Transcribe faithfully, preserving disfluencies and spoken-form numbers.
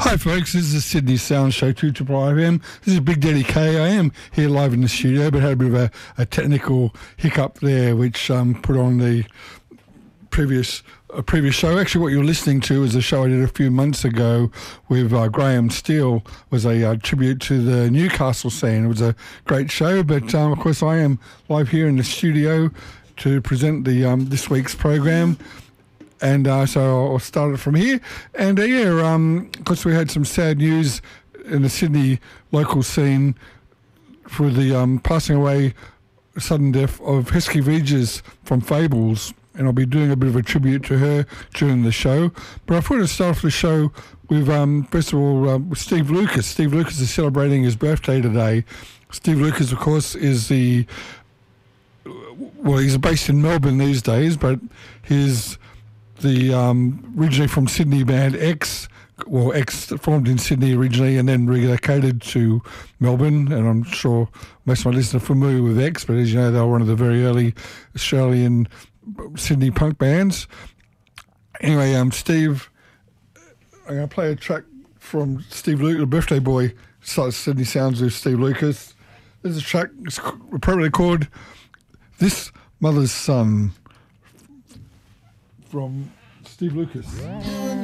Hi folks, this is the Sydney Sound Show, two triple I F M. This is Big Daddy K. I am here live in the studio, but had a bit of a, a technical hiccup there, which um, put on the previous a previous show. Actually, what you're listening to is a show I did a few months ago with uh, Graham Steele. Was a uh, tribute to the Newcastle scene. It was a great show, but um, of course I am live here in the studio to present the um, this week's program. And uh, so I'll start it from here. And uh, yeah, um, of course we had some sad news in the Sydney local scene for the um, passing away, sudden death of Heskey Regis from Fables. And I'll be doing a bit of a tribute to her during the show. But I thought I'd start off the show with, um, first of all, uh, with Steve Lucas. Steve Lucas is celebrating his birthday today. Steve Lucas, of course, is the, well, he's based in Melbourne these days, but his... The um, originally from Sydney band X, well, X formed in Sydney originally and then relocated to Melbourne. And I'm sure most of my listeners are familiar with X, but as you know, they were one of the very early Australian Sydney punk bands. Anyway, um, Steve, I'm going to play a track from Steve Lucas, the birthday boy, starts Sydney Sounds with Steve Lucas. There's a track, it's probably called This Mother's Son, from Steve Lucas.